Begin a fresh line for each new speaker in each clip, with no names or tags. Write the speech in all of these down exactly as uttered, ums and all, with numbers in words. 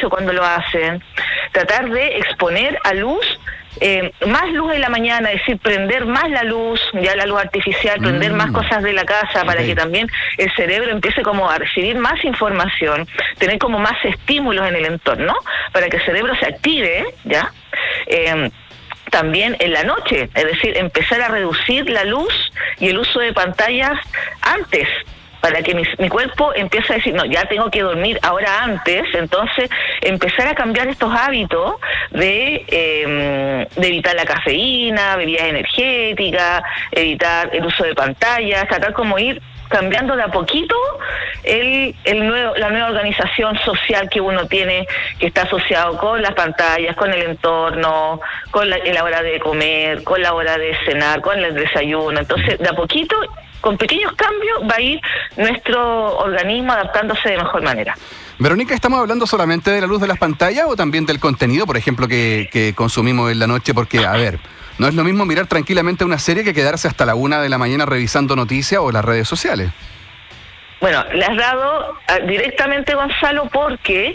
noche cuando lo hacen, tratar de exponer a luz, eh, más luz en la mañana, es decir, prender más la luz, ya la luz artificial, prender mm. más cosas de la casa, para okay. que también el cerebro empiece como a recibir más información, tener como más estímulos en el entorno, para que el cerebro se active, ¿ya? Eh, también en la noche, es decir, empezar a reducir la luz y el uso de pantallas antes, para que mi, mi cuerpo empiece a decir, no, ya tengo que dormir ahora antes, entonces empezar a cambiar estos hábitos de, eh, de evitar la cafeína, bebidas energéticas, evitar el uso de pantallas, tratar como ir cambiando de a poquito el, el nuevo, la nueva organización social que uno tiene, que está asociado con las pantallas, con el entorno, con la, la hora de comer, con la hora de cenar, con el desayuno. Entonces, de a poquito, con pequeños cambios, va a ir nuestro organismo adaptándose de mejor manera.
Verónica, ¿estamos hablando solamente de la luz de las pantallas o también del contenido, por ejemplo, que, que consumimos en la noche? Porque, a ver, no es lo mismo mirar tranquilamente una serie que quedarse hasta la una de la mañana revisando noticias o las redes sociales.
Bueno, le has dado directamente, Gonzalo, porque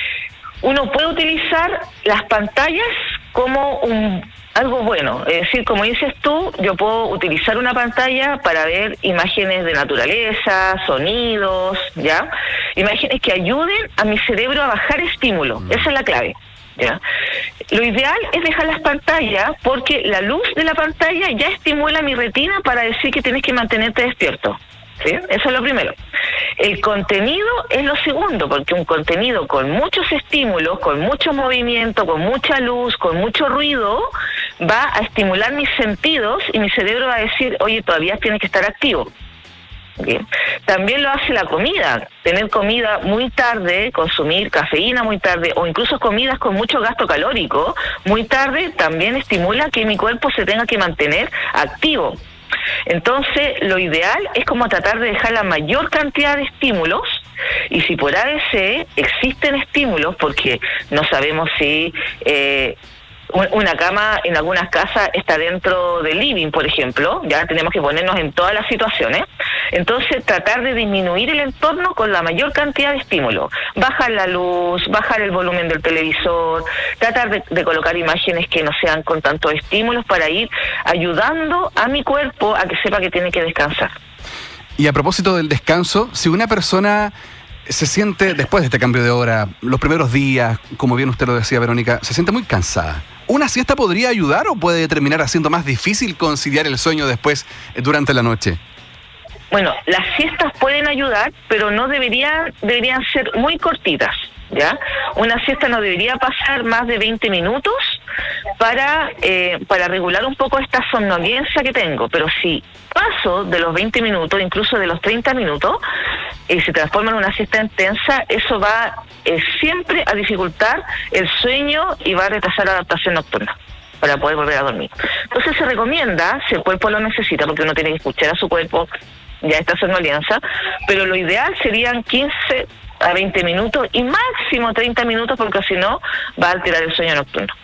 uno puede utilizar las pantallas como un algo bueno. Es decir, como dices tú, yo puedo utilizar una pantalla para ver imágenes de naturaleza, sonidos, ¿ya? Imágenes que ayuden a mi cerebro a bajar estímulo. Esa es la clave. ¿Ya? Lo ideal es dejar las pantallas porque la luz de la pantalla ya estimula mi retina para decir que tienes que mantenerte despierto, ¿sí? Eso es lo primero. El contenido es lo segundo, porque un contenido con muchos estímulos, con mucho movimiento, con mucha luz, con mucho ruido, va a estimular mis sentidos y mi cerebro va a decir, oye, todavía tienes que estar activo. Bien. También lo hace la comida, tener comida muy tarde, consumir cafeína muy tarde o incluso comidas con mucho gasto calórico muy tarde también estimula que mi cuerpo se tenga que mantener activo. Entonces lo ideal es como tratar de dejar la mayor cantidad de estímulos y si por A B C existen estímulos, porque no sabemos si eh, una cama en algunas casas está dentro del living, por ejemplo, ya tenemos que ponernos en todas las situaciones. Entonces, tratar de disminuir el entorno con la mayor cantidad de estímulos. Bajar la luz, bajar el volumen del televisor, tratar de, de colocar imágenes que no sean con tantos estímulos para ir ayudando a mi cuerpo a que sepa que tiene que descansar.
Y a propósito del descanso, si una persona se siente, después de este cambio de hora, los primeros días, como bien usted lo decía, Verónica, se siente muy cansada, ¿una siesta podría ayudar o puede terminar haciendo más difícil conciliar el sueño después, durante la noche?
Bueno, las siestas pueden ayudar, pero no deberían, deberían ser muy cortitas, ¿ya? Una siesta no debería pasar más de veinte minutos para, eh, para regular un poco esta somnolencia que tengo, pero si paso de los veinte minutos, incluso de los treinta minutos, y se transforma en una siesta intensa, eso va eh, siempre a dificultar el sueño y va a retrasar la adaptación nocturna para poder volver a dormir. Entonces se recomienda, si el cuerpo lo necesita, porque uno tiene que escuchar a su cuerpo, ya esta somnolencia, pero lo ideal serían quince a veinte minutos y máximo treinta minutos, porque si no va a alterar el sueño nocturno.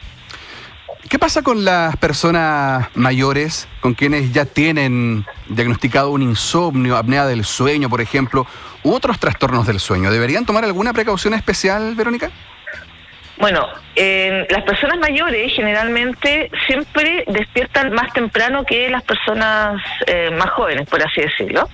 ¿Qué pasa con las personas mayores, con quienes ya tienen diagnosticado un insomnio, apnea del sueño, por ejemplo, u otros trastornos del sueño? ¿Deberían tomar alguna precaución especial, Verónica?
Bueno, eh, las personas mayores generalmente siempre despiertan más temprano que las personas eh, más jóvenes, por así decirlo.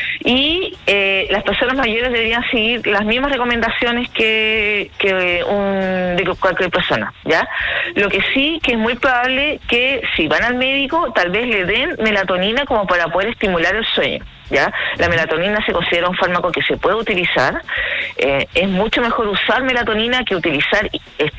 Y eh, las personas mayores deberían seguir las mismas recomendaciones que, que un, de cualquier persona, ¿ya? Lo que sí que es muy probable que si van al médico, tal vez le den melatonina como para poder estimular el sueño, ¿ya? La melatonina se considera un fármaco que se puede utilizar. Eh, es mucho mejor usar melatonina que utilizar